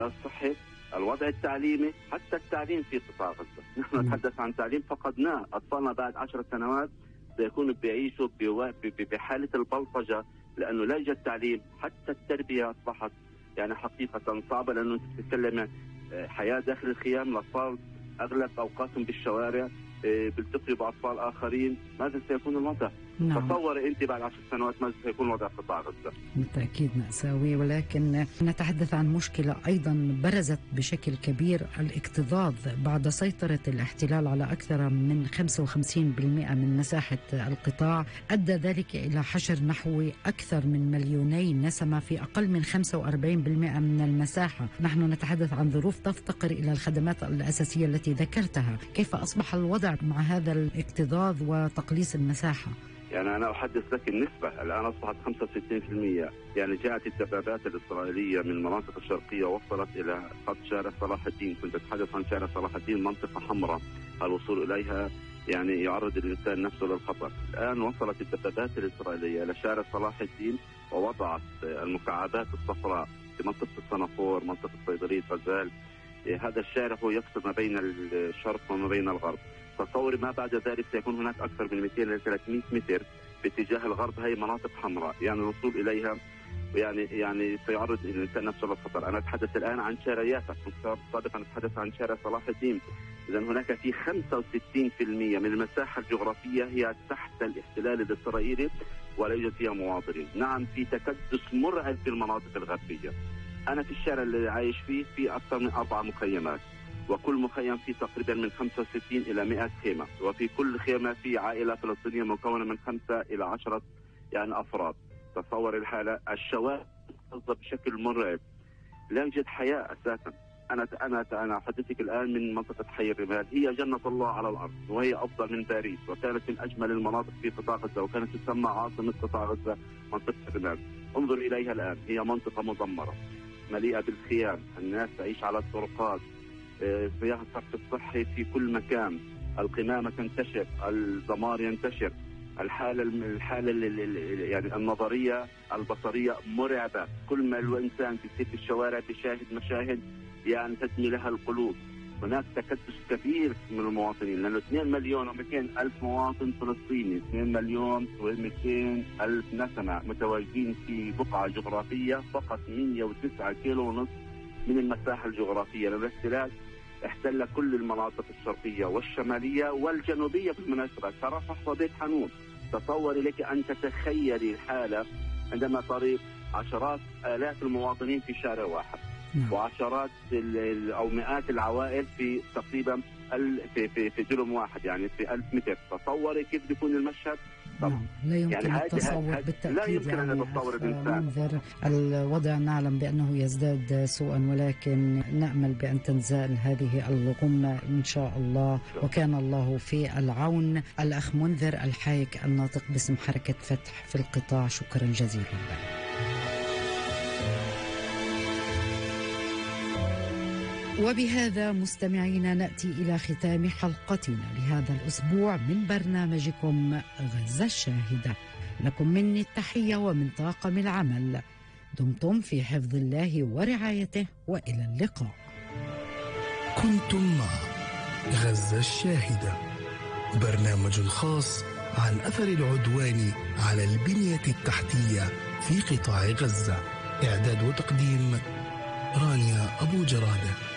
الصحي، الوضع التعليمي، حتى التعليم في قطاع غزة. نحن نتحدث عن تعليم فقدناه. أطفالنا بعد 10 سنوات سيكونوا بيعيشوا بحالة البلطجة، لأنه لا يوجد تعليم. حتى التربية أصبحت يعني حقيقة صعبة، لأنه تتكلم حياة داخل الخيام. الأطفال أغلب أوقاتهم بالشوارع، بيلتقوا بأطفال آخرين. ماذا سيكون الوضع؟ نعم. تصور أنت بعد 10 سنوات ماذا سيكون وضع قطاع غزة؟ بالتأكيد مأساوي، ولكن نتحدث عن مشكلة أيضا برزت بشكل كبير: الاكتظاظ بعد سيطرة الاحتلال على أكثر من 55% من مساحة القطاع. أدى ذلك إلى حشر نحو أكثر من 2,000,000 نسمة في أقل من 45% من المساحة. نحن نتحدث عن ظروف تفتقر إلى الخدمات الأساسية التي ذكرتها. كيف أصبح الوضع مع هذا الاكتظاظ وتقليص المساحة؟ يعني أنا أحدث لك النسبة الآن أصبحت 65%. يعني جاءت الدبابات الإسرائيلية من المناطق الشرقية وصلت إلى خط شارع صلاح الدين. كنت أتحدث عن شارع صلاح الدين، منطقة حمراء الوصول إليها يعني يعرض الإنسان نفسه للخطر. الآن وصلت الدبابات الإسرائيلية إلى شارع صلاح الدين ووضعت المكعبات الصفراء في منطقة الصنافور، منطقة صيدلية غزال. هذا الشارع هو يفصل ما بين الشرق وما بين الغرب. تصور ما بعد ذلك سيكون هناك أكثر من 200 إلى 300 متر باتجاه الغرب. هي مناطق حمراء، يعني الوصول إليها يعني سيعرض الإنسان نفسه للخطر. أنا أتحدث الآن عن شارع يافا، كنت سابقا أتحدث عن شارع صلاح الدين. إذا هناك في 65% من المساحة الجغرافية هي تحت الاحتلال الإسرائيلي ولا يوجد فيها مواطنين. نعم، في تكدس مرعب في المناطق الغربية. أنا في الشارع اللي عايش فيه في أكثر من 4 مخيمات، وكل مخيم فيه تقريبا من 65 إلى 100 خيمة، وفي كل خيمة في عائلة فلسطينية مكونة من 5 إلى 10 يعني أفراد. تصور الحالة. الشوارع تنظم بشكل مرعب، لا يوجد حياة أساسا. أنا أحدثك الآن من منطقة حي الرمال، هي جنة الله على الأرض، وهي أفضل من باريس، وكانت من أجمل المناطق في قطاع غزة، وكانت تسمى عاصمة قطاع غزة منطقة الرمال. انظر إليها الآن، هي منطقة مدمرة مليئة بالخيام، الناس تعيش على الطرقات، صيانة الصرف الصحي في كل مكان، القمامة تنتشر، الدمار ينتشر. الحالة يعني النظرية البصرية مرعبة. كل ما الإنسان بيصير في الشوارع بيشاهد مشاهد يعني تدمي لها القلوب. هناك تكدس كبير من المواطنين، لأنه 2,200,000 مواطن فلسطيني، 2,200,000 نسمة متواجدين في بقعة جغرافية فقط 109 كيلو ونصف من المساحة الجغرافية. لأن الاحتلال احتل كل المناطق الشرقية والشمالية والجنوبية بالمناسبة، كرفح وبيت حنون. تصوري لك أن تتخيلي الحالة عندما طريق عشرات آلاف المواطنين في شارع واحد، وعشرات أو مئات العوائل في تقريبا في دلم واحد، يعني في 1000 متر. تصوري كيف بيكون المشهد. لا يمكن يعني التصور بالتأكيد. لا يمكن يعني أن نتصور الإنسان. منذر الوضع نعلم بأنه يزداد سوءا، ولكن نأمل بأن تنزال هذه الغمة إن شاء الله، وكان الله في العون. الأخ منذر الحايك الناطق باسم حركة فتح في القطاع، شكرا جزيلا لك. وبهذا مستمعينا نأتي إلى ختام حلقتنا لهذا الأسبوع من برنامجكم غزة الشاهدة. لكم مني التحية ومن طاقم العمل. دمتم في حفظ الله ورعايته، وإلى اللقاء. كنتم مع غزة الشاهدة، برنامج خاص عن أثر العدوان على البنية التحتية في قطاع غزة. إعداد وتقديم رانيا أبو جرادة.